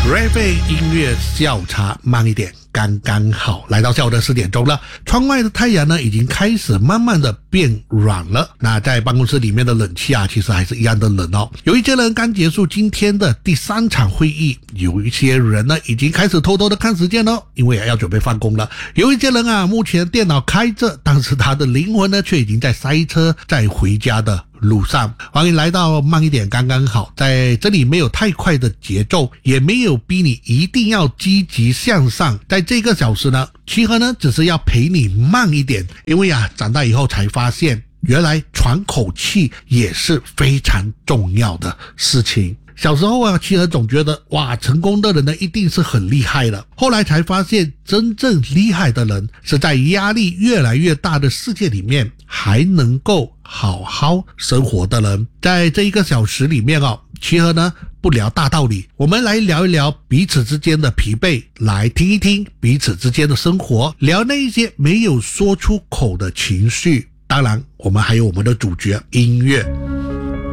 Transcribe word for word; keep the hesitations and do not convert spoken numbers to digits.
Ray 音乐下午茶慢一点刚刚好，来到下午的四点钟了。窗外的太阳呢，已经开始慢慢的变软了。那在办公室里面的冷气啊，其实还是一样的冷哦。有一些人刚结束今天的第三场会议，有一些人呢已经开始偷偷的看时间了，因为要准备放工了。有一些人啊，目前电脑开着，但是他的灵魂呢，却已经在塞车，在回家的路上。欢迎来到慢一点刚刚好，在这里没有太快的节奏，也没有逼你一定要积极向上。在这个小时呢，其实呢只是要陪你慢一点，因为啊长大以后才发现，原来喘口气也是非常重要的事情。小时候啊，其实总觉得哇，成功的人呢一定是很厉害的。后来才发现，真正厉害的人是在压力越来越大的世界里面，还能够好好生活的人。在这一个小时里面哦，其实呢不聊大道理，我们来聊一聊彼此之间的疲惫，来听一听彼此之间的生活，聊那一些没有说出口的情绪。当然，我们还有我们的主角音乐。